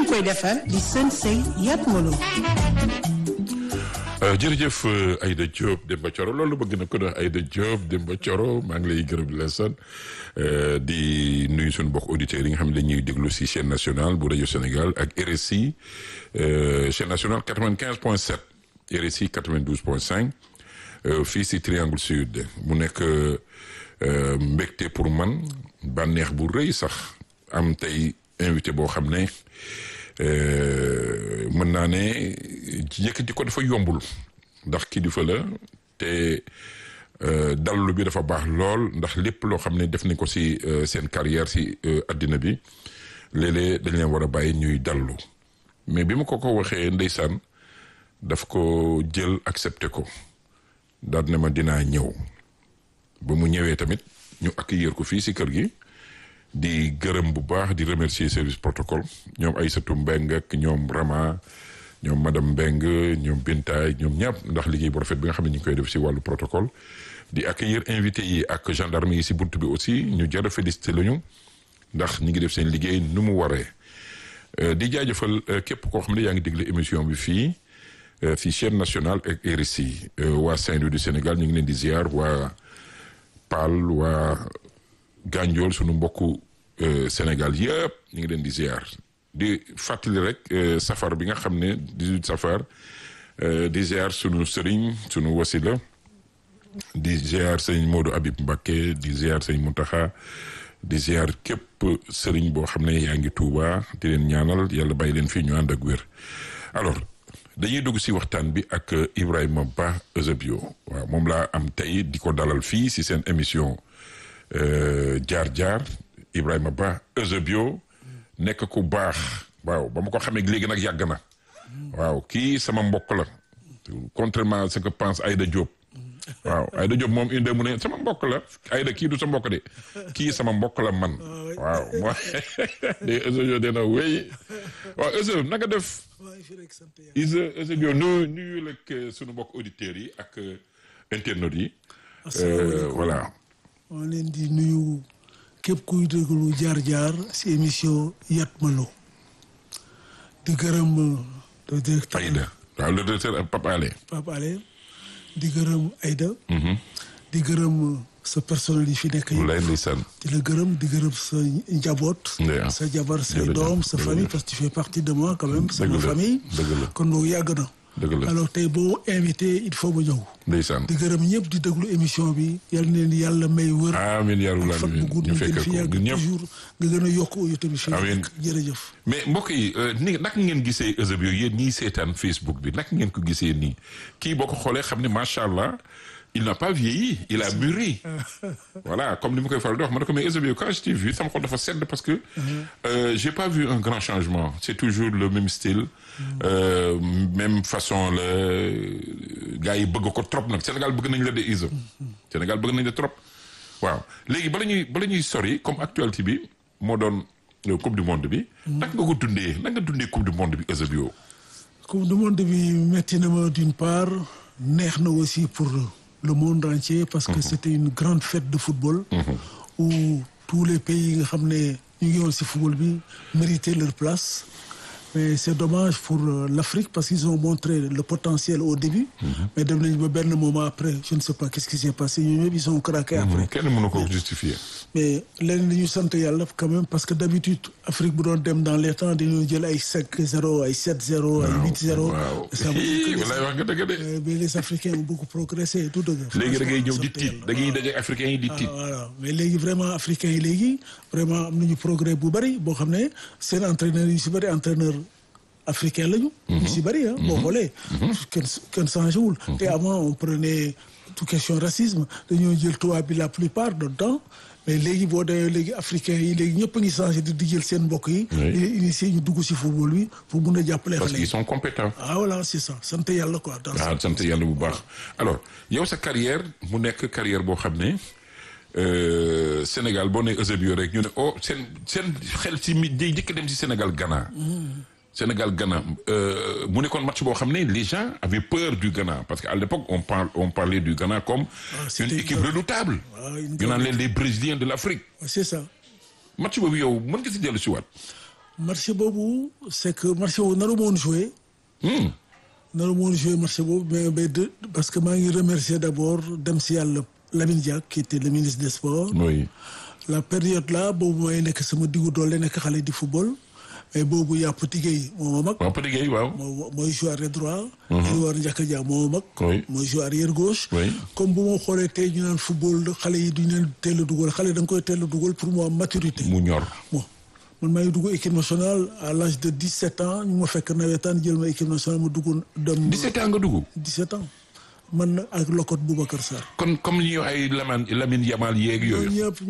koy defar di Sensei Yatmolo. jërëjëf Aïda Diop Demba Thioro loolu bëgg na ko doon Aïda Diop Demba Thioro maa ngi lay gërëm di la sant di nuyu suñu mbokk auditeurs yi nga xam ne dañuy déglu si chaîne nationale bu rajo Sénégal ak RSI chaîne nationale 95.7 RSI 92.5 fii si Triangle Sud mu nekk mbégte pour man bànneex bu rëy sax am tey invité boo xam ne mën naa ne yëkkati ko dafa yombul ndax kilifa la te dallu bi dafa baax lool ndax lépp loo xam ne def nañ ko si seen carrière si addina bi léeg-léeg dañ leen war a bàyyi ñuy dallu mais bi ma ko waxee ndeysaan daf ko jël accepté ko daal ne ma dinaa ñëw ba mu ñëwee tamit ñu accueillir ko fii si kër gi di gërëm bu baax di remercier service protocole ñoom Aïssatou Mbeng ak ñoom Rama ñoom madame Mbeng ñoom Bintaay ñoom ñëpp ndax liggéey bu rafet bi nga xam ne ñu ngi koy def si wàllu protocole di accueillir invité yi ak gendarme yi si bunt bi aussi ñu jar a félicité lañu ndax ñu ngi def seen liggéey nu mu waree di jaajëfal képp koo xam ne yaa ngi déglu émission bi fii fii chaîne nationale ak RSI waa Saint-Louis du Sénégal ñu ngi leen di ziar waa Paal waa Gandiol sunu mbokku Sénégal yëpp ñu ngi leen di ziar di fàttali rek safar bi nga xam ne 18 safar di ziar sunu sëriñ sunu wasila di ziar sëñ Modou Habib Mbacké di ziar sëñ Mountakha di ziar képp sëriñ boo xam ne yaa ngi Touba di leen ñaanal yàlla bàyyi leen fii ñu ànd ak wér alors dañuy dugg si waxtaan bi ak Ibrahima Ba Eusebio waaw moom laa am tey di ko dalal fii si seen émission jaar-jaar Ibrahima Ba Eusebio nekk ku baax waaw ba ma ko xamee léegi nag yàgg na waaw kii sama mbokk la contrairement à ce que pense Aïda Diop waaw Aïda Diop moom inde mu ne sama mbokk la Aïda kii du sa mbokk de kii sama mbokk la man waaw moo de Eusebio dina wéy waaw Eusebio naka def Eusebio nuyu lek sunu mbokk auditeurs yi ak internautes yi voilà maa leen di nuyu képp kuy déglu jaar-jaar si émission Yatmalo di gërëm le directeur Aïda waaw le directeur Pape Alé di gërëm Aïda di gërëm sa personnel yi fi nekk yi di la gërëm di gërëm sa njaboot sa jabar say doom sa famille parce que tu fais partie de moi quand même sama famille kon loolu yàgg na alors tey boo invité il faut ma ñëw ndeysaan di gërëm ñëpp di déglu émission bi yal neen yàlla may wër amiin yaa rabbal fan bu gudd ñu gën fi yàgg toujours nga gën a yokk yu tamit fi jërëjëf mais mbokk yi ni naka ngeen gisee Eusebio yéen ñii seetaan Facebook bi naka ngeen ko gisee nii kii boo ko xoolee xam ne macha allah il n'a pas vieilli il a mûri voilà comme ni ma koy faral di wax ma ne ko mais Eusebio quand je t'ai vu sama xol dafa sedd parce que j'ai pas vu un grand changement c'est toujours le même style même façon la gars yi bëgg ko trop nag Sénégal bëgg nañ la de Eusebio Sénégal bëgg nañ la trop waaw léegi bala ñuy sori comme actualité bi moo doon coupe du monde bi naka nga ko dundee naka nga dundee coupe du monde bi Eusebio coupe du monde bi metti na ma d'une part neex na aussi pour le monde entier parce que c'était une grande fête de football où tous les pays nga xam ne ñu ngi woon ci football bi méritaient leur place mais c'est dommage pour l'Afrique parce qu'ils ont montré le potentiel au début mais dem nañ ba benn moment après je ne sais pas qu'est-ce qui s'est passé ñoom ñëpp ils ont craqué après kenn mënu ko justifier mais léegi dañu sant yàlla quand même parce que d'habitude Afrique bu doon dem dans les temps dañoo jël ay 5-0 ay 7-0 ay 8-0 walaay wax nga dëgg de mais les Africains ont beaucoup progressé tout dëgg léegi da ngay ñëw di tiit da ngay daje Africains yi di tiit voilà mais léegi vraiment Africains yi léegi vraiment am nañu progrès bu bari boo xam ne seen entraîneurs yu si bari entraîneur africain lañu ñu si bari boo xoolee kenn changé wul te avant on prenait toute question racisme dañoo jël tubaab bi la plupart du temps mais léegi boo demee léegi africain yi léegi ñëpp a ngi changé di jël seen mbokk yi di initier ñu dugg si football bi pour mun a jàppale parce qu'ils sont compétents voilà c'est ça sant yàlla quoi sant yàlla bu baax alors yow sa carrière mu nekk carrière boo xam ne Sénégal boo nee Eusebio rek ñu ne seen xel si mi day njëkk dem si Sénégal Ghana Sénégal-Ghana mu nekkoon match boo xam ne les gens avaient peur du Ghana parce que à l'époque on parlait du Ghana comme une équipe redoutable ñu naan leen les Brésiliens de l'Afrique c'est ça match boobu yow mën nga si dellu si waat marché boobu c'est que marché boobu naru moon joué. naru moon joué marché boobu mais parce que maa ngi remercier d'abord dem si yàlla Lamine Diack qui était le ministre des sports. oui. la période là boobu may nekk sama diggu doole nekk xale di football mais boobu yaa Petit Gueye moo ma mag. waaw Petit Gueye waaw. mooy joueur arrière droit. Edouard Ndiaka Dia moo ma mag. oui mooy joueur arrière gauche. oui. comme bu ma xoolee tey ñu naan football xale yi duñ leen teel a dugal xale da nga koy teel a dugal pour mu am maturité. mu ñor. bon man maa ngi dugg équipe nationale à l'âge de 17 ans ñu ma fekk nawetaan jël ma équipe nationale ma dugg dem. 17 ans nga dugg. 17 ans man ak Locotte Boubacar Sarr. kon comme ñu ay Lamine Yamal yeeg yooyu. ñëpp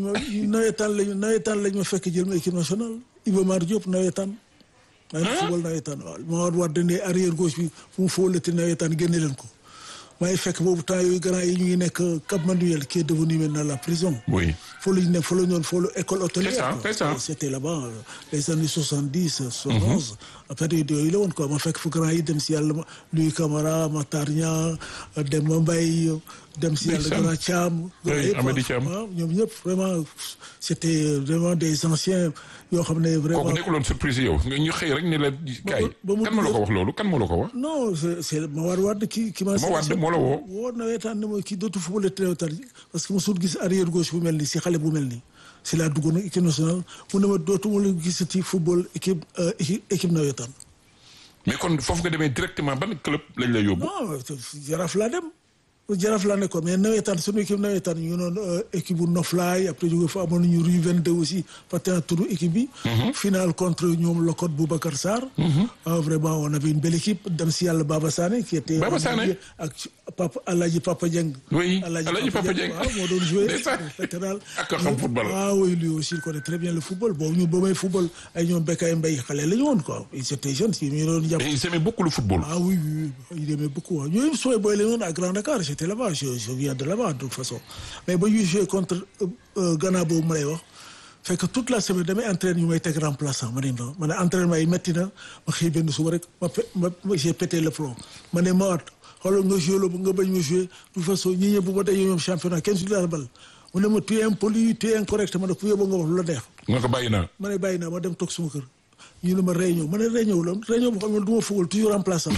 nawetaan lañ ma fekk jël ma équipe nationale Iba Mar Diop nawetaan. maa ngi football nawetaan waaw ma war dane arrière gauche bi fu mu fóolati nawetaan génne leen ko. maa ngi fekk boobu temps yooyu grand yi ñu ngi nekk Cap Manuel qui est devenu maintenant la prison. oui. foo la ñu ne foo la ñu doon foo la école hôtelière. c'est ça. c'était là-bas les années 70 71. période yooyu la woon quoi ma fekk fu grand yi dem si yàlla Louis Camara Matar Niang Demba Mbaye dem si yàlla grand Thiam. oui Amady Thiam ñoom ñëpp vraiment c'était vraiment des anciens yoo xam ne vraiment. kooku nekkuloon surprise yow ñu xëy rek ne la kaay. kan moo la ko wax loolu kan moo la ko wax. non c'est Mawar Wade ki ma. Mawar Wade moo la woo. woo nawetaan ne mooy kii dootu football nawetaan parce que mosul gis arrière gauche bu mel nii si xale bu mel nii si laa duggoon ak équipe nationale mu ne ma dootu ma la gisati football équipe nawetaan. mais kon foofu nga demee directement ban club lañ la yóbbu. non Jaraaf laa dem. Jaraaf laa nekkoon mais nawetaan sunu équipe nawetaan ñu ngi noonu équipe bu Noflaay après jóge fa amoon nañu Rue 22 aussi fàtte naa turu équipe bi. finale contre ñoom Locotte Boubacar Sarr. Vraiment on avait une belle équipe dem si yàlla Baba Sané qui était. Baba Sané ak Papa Dieng. oui Alaaji Papa Dieng waaw moo doon joué. latéral ak xam football. ah oui lui aussi il connaît très bien le football boobu ñu ba may football ay ñoom Bekay Mbaye xale la ñu woon quoi ils étaient jeunes si ñu doon jàpp. et ils aimaient beaucoup le football. ah oui il aimait beaucoup waaw ñooñu sooy booy la ñu woon à Grand Dakar j'étais là-bas je viens de là-bas de toute façon mais ba ñuy joué contre Ghana boobu ma lay wax fekk toute la semaine damay entraîné ñu may teg remplaçant ma ne non ma ne entraînement yi métti na ma xëy benn suba rek ma j'ai pété le plomb ma ne ma xoolal nga joué la nga bañ ma joué de toute façon ñi ñëpp bu ma dajee ñoom championnat kenn su dara bal mu ne ma tu es impoli tu es incorrect ma ne ku yóbbu nga wax lu la neex. nga ko bàyyi naa. ma ne bàyyi naa ma dem toog suma kër ñu ne ma réunion ma ne réunion boo xam ne du ma football toujours remplaçant.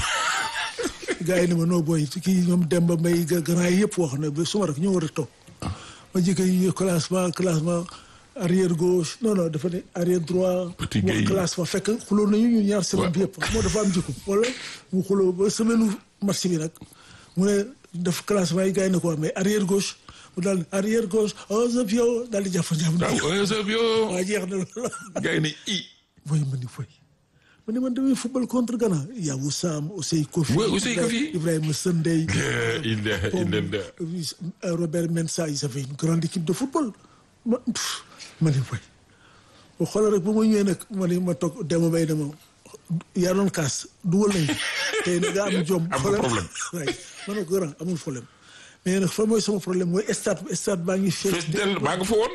gars yi ne ma noo booy kii ñoom Demba Mbaye grand yi yëpp wax ne ba suma rek ñoo war a toog ma jëkk classement arrière gauche non dafa ne arrière droit. Petit Gueye classement fekk xuloo nañu ñun ñaar semaine bi yëpp moo dafa am jikko wala mu xuloo ba semaine match bi nag mu ne def classement yi gars yi ne ko mais arrière gauche mu daal arrière gauche Eusebio daal di jàpp. waaw Eusebio. waa jeex na loolu. gars yi ne i. booy ma ni fooy. ma ne man damay football contre Ghana il y a Wissam Ousseyn Kofi. oui Ousseyn Kofi Ibrahima Sendey. il Robert Mensah ils avaient une grande équipe de football. ma ni fooy. ba xoolal rek ba ma ñëwee nag ma toog Demba Mbaye dama yaa doon kaas dugal nañu tey nag nga am jom. amul problème waaye ma ne ko grand amul problème. mais nag fa mooy sama problème mooy stade baa ngi. fees dell baa nga fa woon.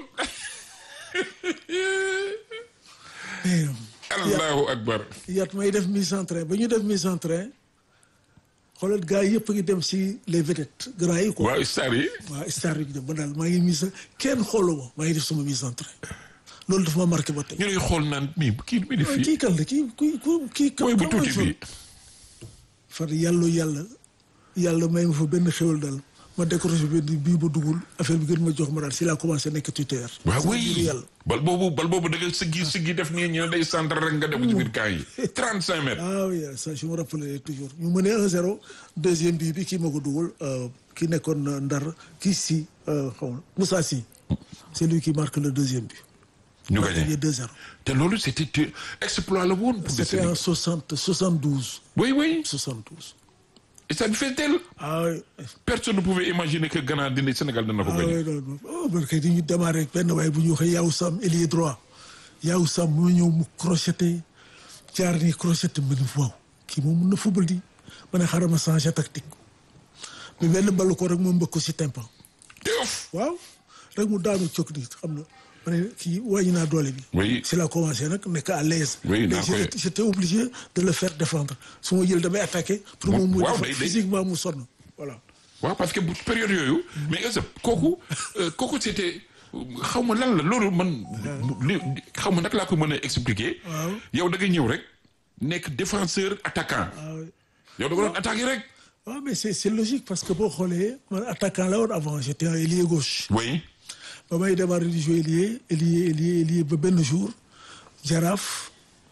allahu akbar. yaat may def mise en train ba ñu def mise en train xoolal gars yi yëpp a ngi dem si les vedettes grands yi quoi. waaw star yi. waaw star yi dem ba daal maa ngi mise kenn xooluma maa ngi def sama mise en train loolu dafa ma marqué ba tey. ñu ngi xool naan kii bi di fii. kii kan la kii kan. mooy bu tuuti bi. far yàlla may ma fa benn xéwal daal ma décroché benn bii ba dugul affaire bi gën ma jox ma daal si laa commencé nekk tuteur. waaw oui bal boobu da nga siggi def nii ñu day centre rek nga def ci biir camp yi. 35 mètres. ah oui ça je me rappelle toujours ñu mënee 1-0 deuxième bii bi kii ma ko dugal ki nekkoon Ndar kii si xaw ma Moussa Sy. c'est lui qui marque le deuxième but. ñu gagné 2-0. te loolu c'était exploit la woon. pour c'était en 72. oui 72. et ça fait tel. ah oui. personne ne pouvait imaginer que Ghana Sénégal dana ko gagné. ah oui non parce que dañuy démarrer rek benn waaye bu ñu waxee Yawou Sam ailier droit Yawou Sam mu ñëw mu crocheté jaar nii crocheté ma ne waaw kii moom mun na football di ma ne xaaral ma changé tactique mais benn ballu ko rek moom mbëkk ko si tympan. teef. waaw rek mu daanu cokk di xam na ma ne kii wàññi naa doole bi. oui c'est là commencé nag nekk à l'aise. oui mais j'étais obligé de le faire défendre su ma jël damay attaquer. pour moom mu def physiquement mu sonn voilà. waaw parce que période yooyu. mais est-ce que kooku c'était xaw ma lan la loolu man. xaw ma naka laa ko mën a expliquer. yow da nga ñëw rek nekk défenseur attaquant. yow da nga doon attaquer rek. waaw mais c'est logique parce que boo xoolee man attaquant la woon avant j'étais un ailier gauche. oui. ba may démarrer di jouer ailier ba benn jour Jaraaf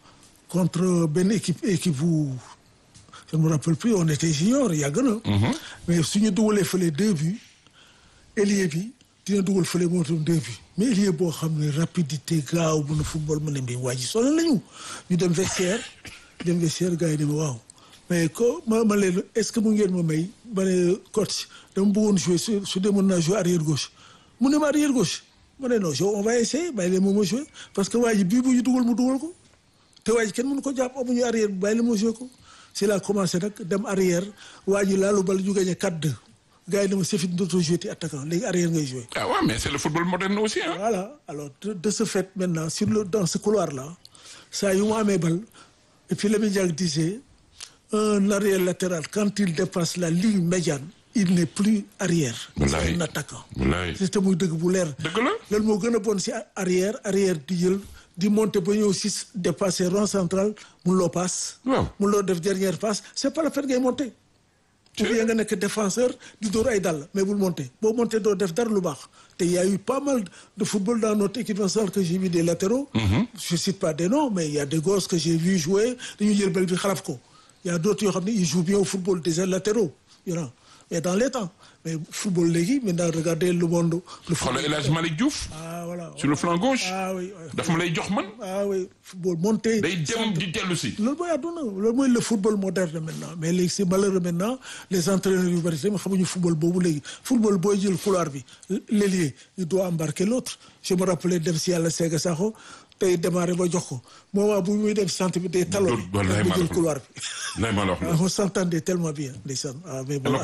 contre benn équipe bu je ne me rappelle plus on était junior yàgg na. mais suñu dugalee fële 2 buts ailier bi dina dugal fële moo tam 2 buts mais ailier boo xam ne rapidité gaaw bu na football ma ne mbii waa ji sonal nañu ñu dem vestiaire gars yi ne ma waaw mais ma leen est-ce que mu ngeen ma may ma ne coach dama bëggoon jouer su dee mën naa jouer arrière gauche mu ne ma arrière gauche ma ne non on va essayer bàyyi leen moom ma jouer parce que waa ji bii bu ñu dugal mu dugal ko te waa ji kenn mënu ko jàpp amuñu arrière bàyyi leen ma jouer ko c'est là commencé nag dem arrière waa ji laalu bal ñu gagné 4-2 gars yi ne ma c'est fini dootoo jouer ti attaquant léegi arrière ngay jouer. ah ouais mais c'est le football moderne aussi hein. Voilà alors de ce fait maintenant dans ce couloir là saa yu mu amee bal et puis Lamine Diack disait un arrière latéral quand il dépasse la ligne médiane il n'est plus arrière. c'est un attaquant. c'était muy dëgg bu leer. dëgg la loolu moo gën a bon si arrière di jël di monter ba ñëw si dépasser rond central mun loo passe. waaw mun loo def dernière passe c'est pas la peine ngay monter. ou bien nga nekk défenseur di dóor ay dàll mais bul monter boo monter doo def dara lu baax te y a eu pas mal de football dans notre équipe nationale que j'ai vu des latéraux. Je cite pas des noms mais il y a des gosses que j'ai vu jouer dañuy jël bal bi xalaf ko il y a d'autres yoo xam ne ils jouent bien au football des latéraux you know mais dans les temps mais football léegi maintenant regardez le monde. le football xoolal El Hadj Malick Diouf. voilà sur le flanc gauche. oui. daf ma lay jox man. oui football monté. day dem di dellu si. loolu mooy àdduna loolu mooy le football moderne maintenant mais léegi c'est malheureux maintenant les entraîneurs yu bari tamit xamuñu football boobu léegi football booy jël couloir bi l'ailier il doit embarquer l'autre je me rappelais dem si yàlla Sega Sakho tey démarré ba jox ko moment bu muy dem centre bi day talon ba jël couloir bi. on s'entendait tellement bien ndeysaan. mais bon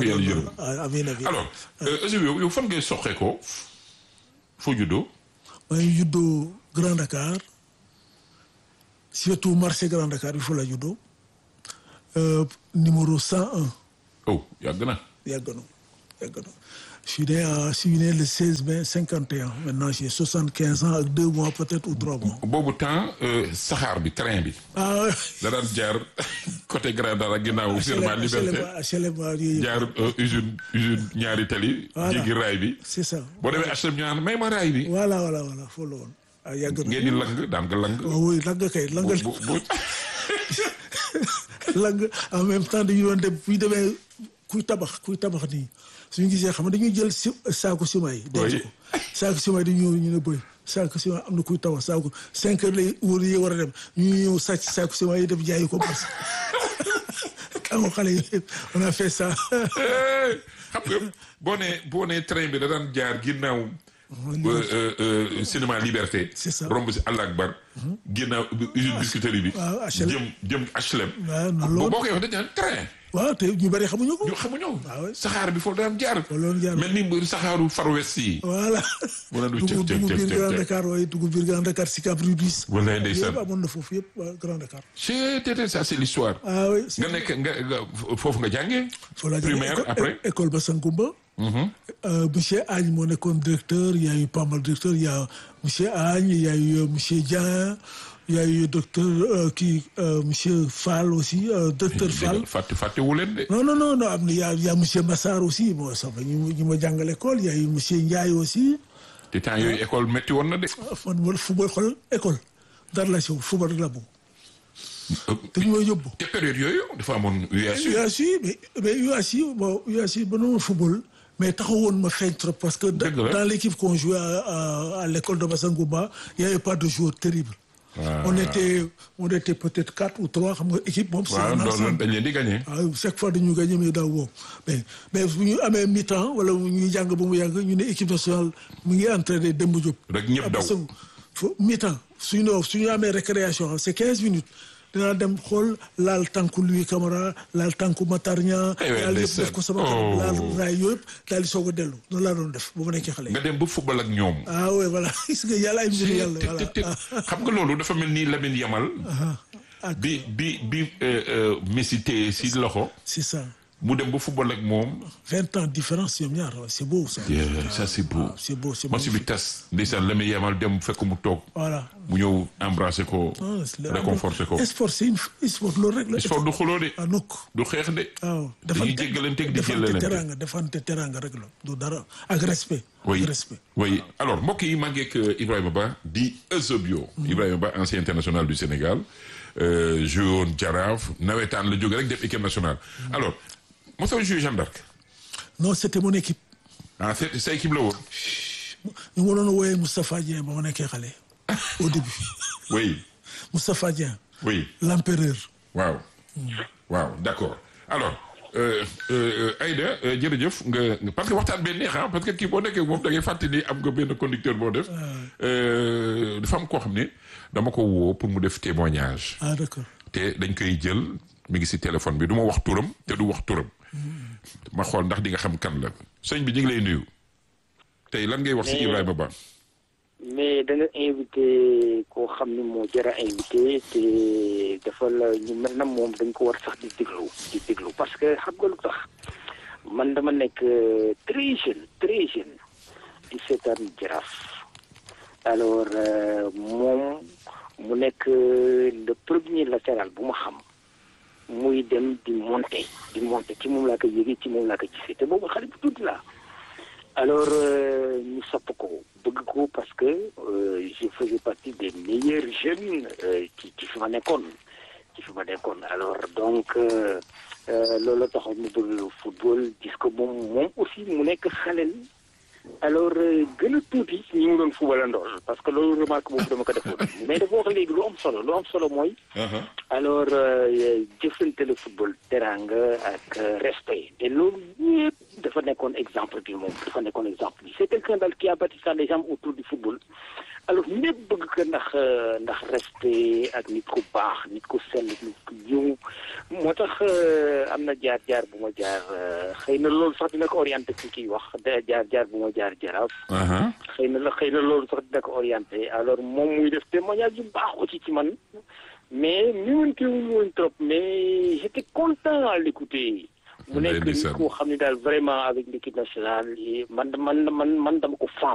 alors yow fan ngay soqee ko foo juddoo. maa ngi juddoo Grand Dakar surtout marché Grand Dakar bi fa la juddoo numéro 101. oh yàgg na. Je suis né le 16 mai 51 maintenant j'ai 75 ans ak 2 mois peut-être ou 3 mois. boobu temps saxaar bi train bi. da daan jaar côté Grand Dakar ginnaaw. Seulement Liberté jaar usine ñaari tali. voilà jéggi raay bi. c'est ça boo demee HLM ñu naan may ma raay bi. voilà foofu la woon. yàgg na ngeen di lang daan nga lang. oui lang kay langal. lang en même temps dañu doon dem bu ñu demee kuy tabax nii. suñu gisee xam nga dañuy jël saako ciment yi. denc ko saako ciment yi dañuy ñëw ñu ne bëy saako ciment am na kuy tabax saako 5 heures lay wóor yi war a dem ñu ñëw sàcc saako ciment yi dem jaayi ko marché. xam nga xale yi on a fait ça. xam nga boo nee train bi da daan jaar ginnaaw. cinéma Liberté. c'est ça romb si Allah Akbar. ginnaaw usine biscuiterie bi. waaw HLM jëm HLM. waaw noonu la boo koy wax dañu naan train. waaw te ñu bari xamuñu ko. saxaar bi foofu daan jaar. jaar mel ni saxaaru Far West yi. voilà. dugub biir Grand Dakar waaye dugub biir Grand Dakar Sicap Rue 10. walaay ndeysaan yëpp amoon na foofu yëpp Grand Dakar. ça c'est l'histoire. oui nga nekk nga foofu nga jàngee. primaire après école Bassangoumba. Monsieur Agne moo nekkoon directeur il y a eu pas mal de directeurs il y a monsieur Agne il y a eu monsieur Dieng. Il y a eu docteur monsieur Fall aussi docteur Fall. fàttewu leen de. non am na y a monsieur Massar aussi moo sax ñu ma jàngal école il y a eu monsieur Ndiaye aussi. te temps yooyu école métti woon na de. man football xool école dara la si football rek la bëgg. te ñu may yóbbu. te période yooyu dafa amoon UASU. mais UASU ba noonu football. mais taxawoon ma feeñ trop parce que. dans l'équipe qu'on jouait à l'école de Bassangoumba il y avait pas de joueurs terribles. on était peut-être 4 ou 3 xam nga équipe moom. waaw loolu dañ leen di gagné. chaque fois dañu gagné mais daaw woo mais bu ñu amee mi-temps wala ñuy jàng ba mu yàgg ñu ne équipe nationale mu ngi entraîné Demba Diop. rek ñëpp daw mi-temps suñu amee récréation c'est 15 minutes. dinaa dem xool laal tànku Louis Camara laal tànku Matar Niang. laal yëpp def ko sama kanam laal raay yooyu yëpp daal di soog a dellu noonu laa doon def ba ma nekkee xale. nga dem ba football ak ñoom. oui voilà gis nga yàlla ay mbiru yàlla voilà. xam nga loolu dafa mel ni Lamine Yamal. bi Messi téye si loxo. c'est ça. mu dem ba football ak moom. 20 ans différence ñoom ñaar c'est beau ça. ça c'est beau. c'est beau c'est match bi tas ndeysaan la muy yemal dem fekk mu toog. voilà mu ñëw embrasser ko. réconforter ko. sport c'est une sport loolu rek la. sport du xuloo de. ah nokk du xeex de. waaw dañuy jéggalanteeg di jëlalante. defante teranga rek la du dara ak respect. oui respect. oui alors mbokk yi maa ngi ak Ibrahima Ba di Eusebio. Ibrahima Ba ancien international du Sénégal. joué woon Jaraaf nawetaan la jóge rek def équipe nationale. alors mosoo joué Jeanne d'Arc. non c'était mon équipe. ah c'est sa équipe la woon. ñu ma doon wooyee Moustapha Dieng ba ma nekkee xale. au début. oui. Moustapha Dieng. oui. l'empereur. waaw. waaw d'accord alors Aïda jërëjëf nga parce que waxtaan bee neex parce que kii boo nekkee moom da ngay fàttali ni am nga benn conducteur boo def. dafa am koo xam ne dama ko woo pour mu def témoignage. ah d'accord. te dañ koy jël mi ngi ci téléphone bi du ma wax turam te du wax turam. ma xool ndax di nga xam kan la sëñ bi ñu ngi lay nuyu. tey lan ngay wax ci Ibrahima Ba. mais da nga invité koo xam ni moo jar a invité te dafa la ñu mel na moom dañ ko war sax di déglu parce que xam nga lu tax man dama nekk très jeune di seetaan Jaraaf alors moom mu nekk le premier latéral bu ma xam muy dem di monter ci moom laa ko yëgee ci moom laa ko gisee te boobu xale bu tuuti laa alors ñu sopp ko bëgg ko parce que je faisais partie des meilleurs jeunes ci fi ma nekkoon alors donc loolu taxoon mu bëgg football gis ko moom aussi mu nekk xaleel alors gën a tuuti ñi mu doon footballandool parce que loolu remarque boobu dama ko defoon mais dafa wax léegi lu am solo mooy alors jëflante le football teranga ak respect te loolu yëpp dafa nekkoon exemple bi c'est quelqu'un daal qui a bâti ça les gens autour du football alors ñëpp bëgg ko ndax respect ak nit ku baax nit ku sell nit ku yiw moo tax am na jaar bu ma jaar xëy na loolu sax dina ko orienté ci kiy wax jaar bu ma jaar Jaraaf xëy na loolu sax dina ko orienté alors moom muy def témoignage yu baax aussi ci man mais miwante wuñu woon trop mais j'étais content à l'écouter mu nekk nit koo xam ne daal vraiment avec l'équipe nationale man dama ko fan